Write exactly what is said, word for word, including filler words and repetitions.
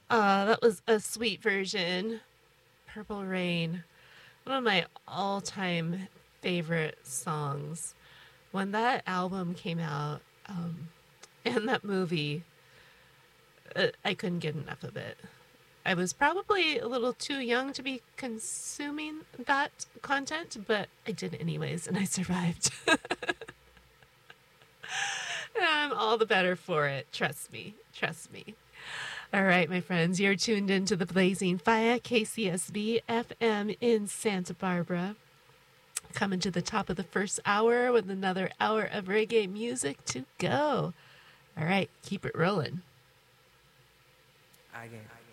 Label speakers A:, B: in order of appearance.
A: Uh, that was a sweet version. Purple Rain. One of my all time favorite songs. When that album came out, um, and that movie, uh, I couldn't get enough of it. I was probably a little too young to be consuming that content, but I did anyways, and I survived. And I'm all the better for it. Trust me. Trust me. All right, my friends, you're tuned into the Blazing Fire, K C S B F M in Santa Barbara. Coming to the top of the first hour with another hour of reggae music to go. All right, keep it rolling.
B: Again.